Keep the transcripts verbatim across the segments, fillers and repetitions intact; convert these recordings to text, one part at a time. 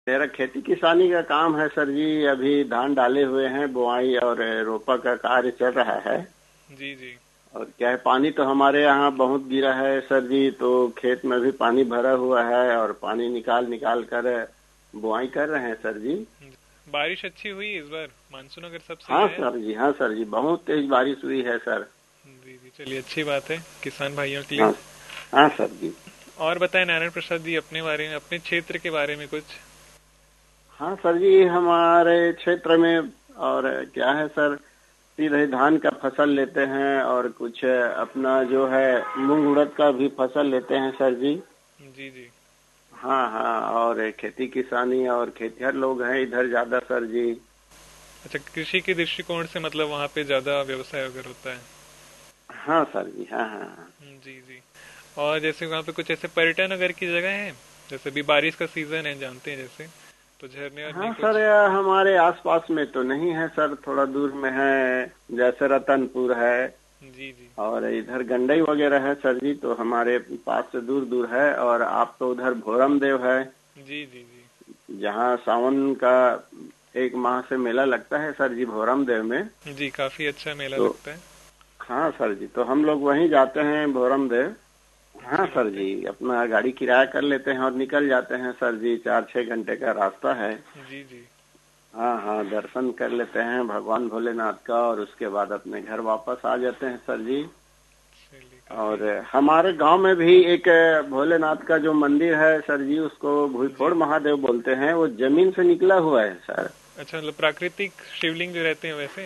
मेरा खेती किसानी का काम है सर जी। अभी धान डाले हुए हैं, बुआई और रोपा का कार्य चल रहा है। जी जी। और क्या है, पानी तो हमारे यहाँ बहुत गिरा है सर जी, तो खेत में भी पानी भरा हुआ है और पानी निकाल निकाल कर बुआई कर रहे हैं सर जी। बारिश अच्छी हुई इस बार, मानसून अगर सब सही हाँ आया। सर जी, हाँ सर जी, बहुत तेज बारिश हुई है सर। जी जी, चलिए अच्छी बात है किसान भाइयों के लिए। हाँ, हाँ सर जी। और बताएं नारायण प्रसाद जी अपने बारे में, अपने क्षेत्र के बारे में कुछ। हाँ सर जी, हमारे क्षेत्र में और क्या है सर, सीधे धान का फसल लेते हैं और कुछ अपना जो है मूंग उड़द का भी फसल लेते हैं सर जी। जी जी। हाँ हाँ, और खेती किसानी और खेतिहर लोग हैं इधर ज्यादा सर जी। अच्छा, कृषि के दृष्टिकोण से मतलब वहाँ पे ज्यादा व्यवसाय वगैरह होता है। हाँ सर जी, हाँ हाँ हाँ। जी जी। और जैसे वहाँ पे कुछ ऐसे पर्यटन वगैरह की जगह है, जैसे अभी बारिश का सीजन है जानते हैं, जैसे तो झरने वरने हाँ सर, कुछ। यह हमारे आसपास में तो नहीं है सर, थोड़ा दूर में है, जैसे रतनपुर है जी जी। और इधर गंडई वगैरह है सर जी, तो हमारे पास से दूर दूर है। और आप तो उधर भोरम देव है, जी जी जी। जहाँ सावन का एक माह से मेला लगता है सर जी, भोरम देव में। जी, काफी अच्छा मेला तो लगता है। हाँ सर जी, तो हम लोग वहीं जाते हैं भोरम देव। हाँ अच्छी सर बात है। जी, अपना गाड़ी किराया कर लेते हैं और निकल जाते हैं सर जी, चार छः घंटे का रास्ता है। जी जी। हाँ हाँ, दर्शन कर लेते हैं भगवान भोलेनाथ का और उसके बाद अपने घर वापस आ जाते हैं सर जी। चलिए काफी। और हमारे गांव में भी एक भोलेनाथ का जो मंदिर है सर जी, उसको जी। भूईफोड़ महादेव बोलते हैं, वो जमीन से निकला हुआ है सर। अच्छा, मतलब प्राकृतिक शिवलिंग जो रहते हैं वैसे।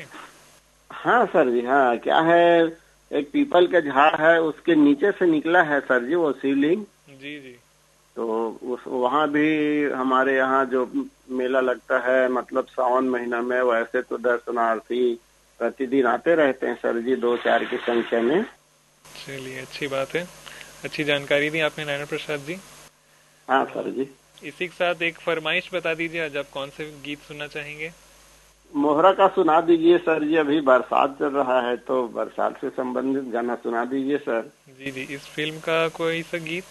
हाँ सर जी, हाँ, क्या है, एक पीपल का झाड़ है, उसके नीचे से निकला है सर जी वो शिवलिंग। जी जी। तो उस वहाँ भी हमारे यहाँ जो मेला लगता है, मतलब सावन महीना में, वैसे तो दर्शनार्थी प्रतिदिन आते रहते हैं सर जी, दो चार की संख्या में। चलिए अच्छी बात है, अच्छी जानकारी दी आपने नारायण प्रसाद जी। हाँ और सर जी। इसी के साथ एक फरमाइश बता दीजिए, आज आप कौन से गीत सुनना चाहेंगे। मोहरा का सुना दीजिए सर जी, अभी बरसात चल रहा है तो बरसात से संबंधित गाना सुना दीजिए सर। जी जी, इस फिल्म का कोई सा गीत।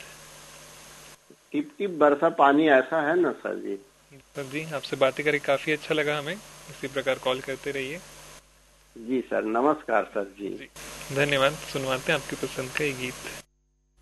टिप टिप बरसा पानी, ऐसा है ना सर जी। सर जी, आपसे बातें करके काफी अच्छा लगा हमें, इसी प्रकार कॉल करते रहिए। जी सर, नमस्कार सर जी। जी, धन्यवाद। सुनवाते हैं आपकी पसंद का ये गीत।